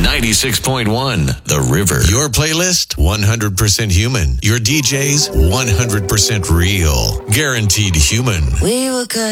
96.1 The River. Your playlist, 100% human. Your DJs, 100% real. Guaranteed human. We were good.